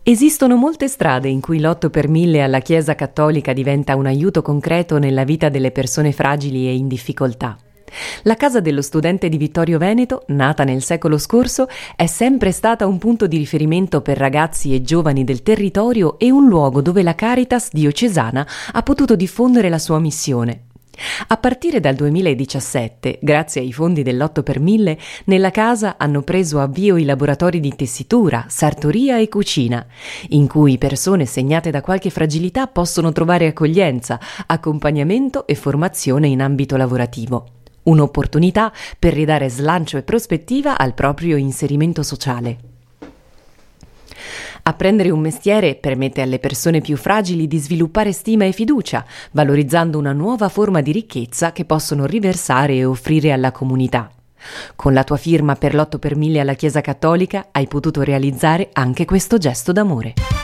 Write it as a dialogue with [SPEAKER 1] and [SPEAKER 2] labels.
[SPEAKER 1] Esistono molte strade in cui l'8 per 1000 alla Chiesa Cattolica diventa un aiuto concreto nella vita delle persone fragili e in difficoltà. La casa dello studente di Vittorio Veneto, nata nel secolo scorso, è sempre stata un punto di riferimento per ragazzi e giovani del territorio e un luogo dove la Caritas diocesana ha potuto diffondere la sua missione. A partire dal 2017, grazie ai fondi dell'8 per 1000, nella casa hanno preso avvio i laboratori di tessitura, sartoria e cucina, in cui persone segnate da qualche fragilità possono trovare accoglienza, accompagnamento e formazione in ambito lavorativo. Un'opportunità per ridare slancio e prospettiva al proprio inserimento sociale. Apprendere un mestiere permette alle persone più fragili di sviluppare stima e fiducia, valorizzando una nuova forma di ricchezza che possono riversare e offrire alla comunità. Con la tua firma per l'8 per 1000 alla Chiesa Cattolica hai potuto realizzare anche questo gesto d'amore.